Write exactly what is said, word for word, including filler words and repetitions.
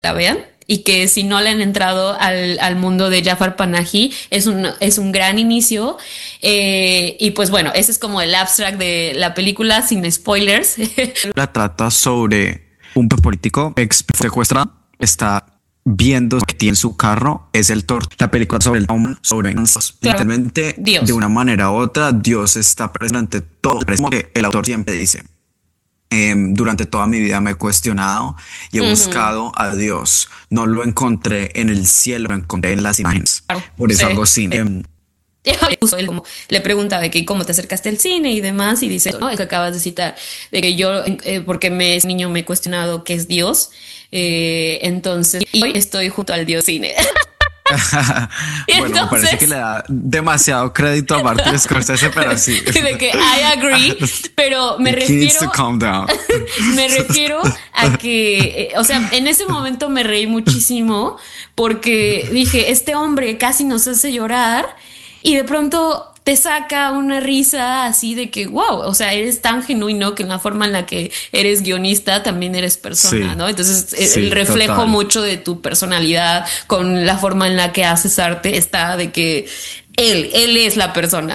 la vean. Y que si no le han entrado al, al mundo de Jafar Panahi, es un, es un gran inicio. Eh, y pues bueno, ese es como el abstract de la película, sin spoilers. La trata sobre un político ex secuestrado, está viendo que tiene en su carro, es el tor. La película sobre el hombre, sobre claro. Literalmente, Dios. De una manera u otra, Dios está presente todo. Como que el autor siempre dice. Eh, durante toda mi vida me he cuestionado y he uh-huh. buscado a Dios. No lo encontré en el cielo, lo encontré en las imágenes. Claro, por eso sí. Hago cine. Eh, él como le pregunta de que cómo te acercaste al cine y demás y dice, no, es que acabas de citar de que yo eh, porque me es niño me he cuestionado qué es Dios, eh, entonces y hoy estoy junto al Dios cine. Bueno, entonces, me parece que le da demasiado crédito a Martin Scorsese, pero sí. De que I agree, pero me refiero me refiero a que, eh, o sea, en ese momento me reí muchísimo porque dije, este hombre casi nos hace llorar y de pronto te saca una risa así de que wow, o sea, eres tan genuino que en la forma en la que eres guionista también eres persona, sí, ¿no? Entonces sí, el reflejo total. Mucho de tu personalidad con la forma en la que haces arte está de que él, él es la persona.